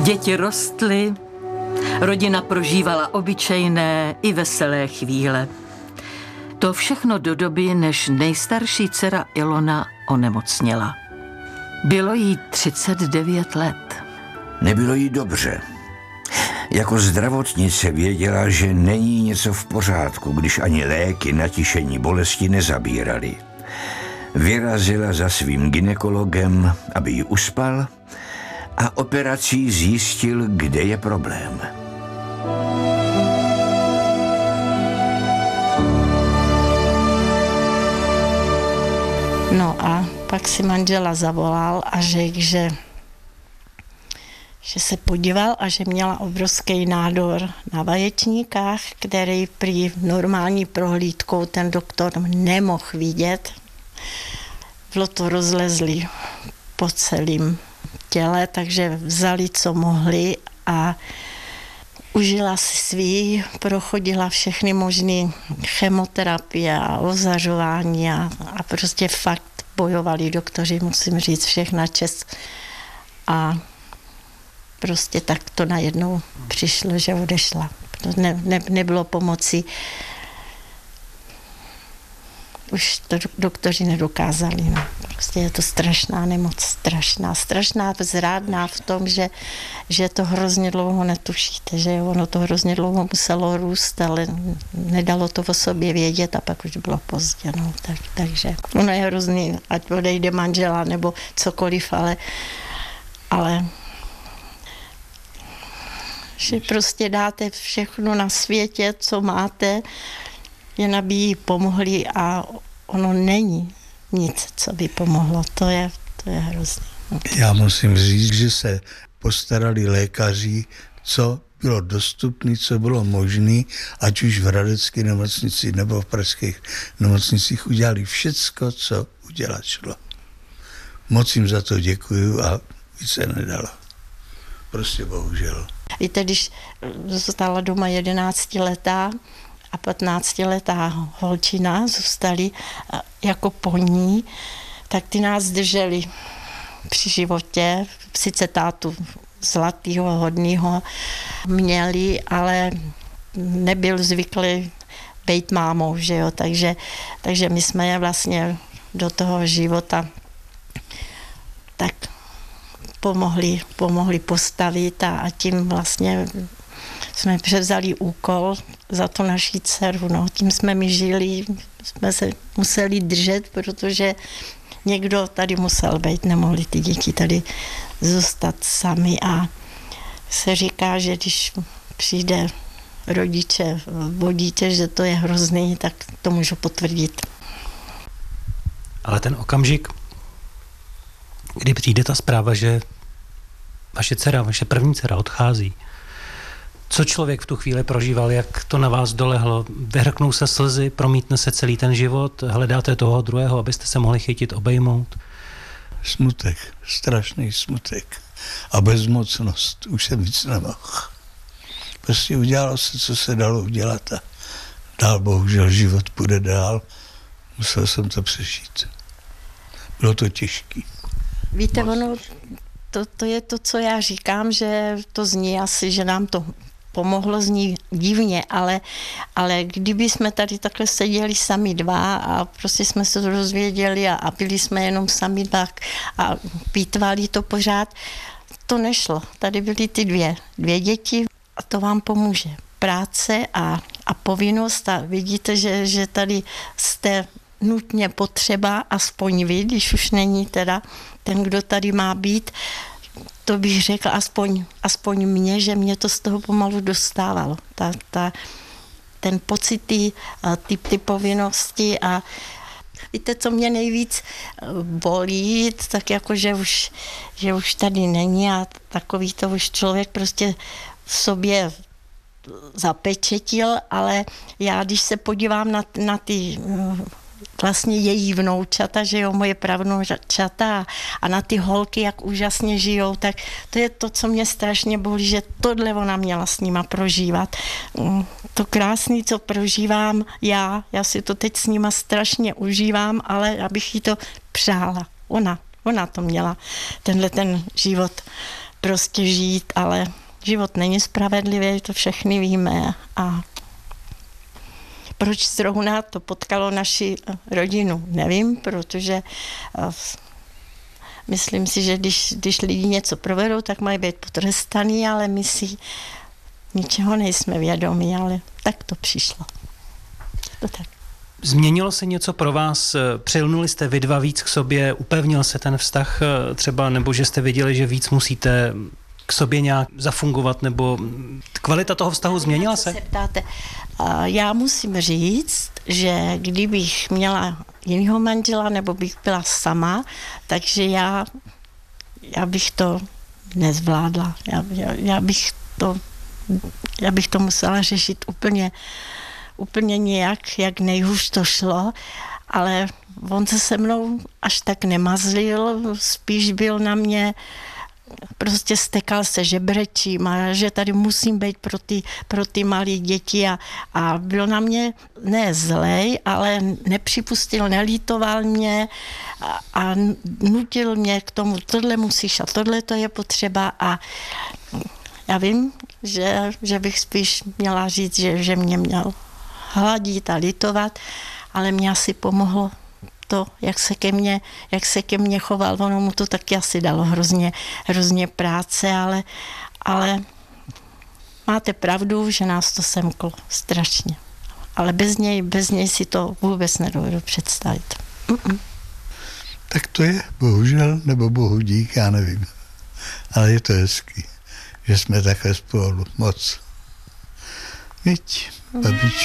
Děti rostly, rodina prožívala obyčejné i veselé chvíle. To všechno do doby, než nejstarší dcera Ilona onemocněla. Bylo jí 39 let. Nebylo jí dobře. Jako zdravotnice věděla, že není něco v pořádku, když ani léky na tišení bolesti nezabírali. Vyrazila za svým gynekologem, aby ji uspal, a operací zjistil, kde je problém. No a pak si manžela zavolal a řekl, že se podíval a že měla obrovský nádor na vaječníkách, který prý normální prohlídkou ten doktor nemohl vidět. Bylo to rozlezlý po celém těle, takže vzali, co mohli, a užila si svý, prochodila všechny možné chemoterapie a ozařování a prostě fakt bojovali doktoři, musím říct, všechna čest. A prostě tak to najednou přišlo, že odešla. Nebylo pomoci. Už to doktoři nedokázali. No. Prostě je to strašná nemoc, strašná, zrádná v tom, že to hrozně dlouho netušíte, že ono to hrozně dlouho muselo růst, ale nedalo to o sobě vědět a pak už bylo pozdě. No. Takže ono je hrozný, ať odejde manžela nebo cokoliv, ale že prostě dáte všechno na světě, co máte, jen aby jí pomohli, a ono není nic, co by pomohlo. To je hrozný. Já musím říct, že se postarali lékaři, co bylo dostupné, co bylo možné, ať už v hradecké nemocnici nebo v pražských nemocnicích, udělali všecko, co udělat šlo. Moc jim za to děkuju a více nedala. Prostě bohužel. Víte, když zůstala doma 11letá a 15letá holčina zůstali jako po ní, tak ty nás drželi při životě. Sice tátu zlatýho, hodnýho měli, ale nebyl zvyklý být mámou, že jo, takže my jsme je vlastně do toho života tak pomohli postavit a tím vlastně jsme převzali úkol za to naší dceru. No. Tím jsme my žili, jsme se museli držet, protože někdo tady musel být, nemohli ty děti tady zůstat sami, a se říká, že když přijde rodiče o dítě, že to je hrozný, tak to můžu potvrdit. Ale ten okamžik, kdy přijde ta zpráva, že vaše první dcera odchází, co člověk v tu chvíli prožíval, jak to na vás dolehlo, vyhrknou se slzy, promítne se celý ten život, hledáte toho druhého, abyste se mohli chytit, obejmout? Smutek, strašný smutek a bezmocnost, už jsem víc nemohl. Prostě udělalo se, co se dalo udělat, a dál bohužel život půjde dál. Musel jsem to přežít. Bylo to těžký. Víte, ono, to je to, co já říkám, že to zní asi, že nám to pomohlo, zní divně, ale kdyby jsme tady takhle seděli sami dva a prostě jsme se to dozvěděli a byli jsme jenom sami dva a pítvali to pořád, to nešlo. Tady byly ty dvě děti a to vám pomůže. Práce a povinnost, a vidíte, že tady jste nutně potřeba, aspoň vy, když už není teda ten, kdo tady má být, to bych řekla aspoň mě, že mě to z toho pomalu dostávalo. Ten pocit, ty povinnosti, a víte, co mě nejvíc bolí, tak jako, že už tady není, a takový to už člověk prostě v sobě zapečetil, ale já, když se podívám na ty vlastně její vnoučata, že jo, moje pravnoučata, a na ty holky, jak úžasně žijou, tak to je to, co mě strašně bolí, že tohle ona měla s nima prožívat. To krásné, co prožívám já si to teď s nima strašně užívám, ale abych jí to přála. Ona to měla, ten život prostě žít, ale život není spravedlivý, to všechny víme. A proč zrovna to potkalo naši rodinu, nevím, protože myslím si, že když lidi něco provedou, tak mají být potrestaný, ale my si ničeho nejsme vědomí, ale tak to přišlo. To tak. Změnilo se něco pro vás? Přilnuli jste vy dva víc k sobě? Upevnil se ten vztah třeba? Nebo že jste viděli, že víc musíte k sobě nějak zafungovat? Nebo kvalita toho vztahu změnila se? Ptáte, já musím říct, že kdybych měla jinýho manžela nebo bych byla sama, takže já bych to nezvládla. Já bych to musela řešit úplně nějak, jak nejhůř to šlo, ale on se mnou až tak nemazlil, spíš byl na mě, prostě stekal se žebrečím a že tady musím být pro ty malé děti a byl na mě ne zlej, ale nepřipustil, nelítoval mě a nutil mě k tomu, tohle musíš a tohle to je potřeba a já vím, že bych spíš měla říct, že mě měl hladit a litovat, ale mě asi pomohlo to, jak se ke mně choval. Ono mu to taky asi dalo hrozně práce, ale máte pravdu, že nás to semklo strašně. Ale bez něj si to vůbec nedovedu představit. Tak to je, bohužel, nebo bohu dík, já nevím. Ale je to hezký, že jsme takhle spolu moc. Viď, babička.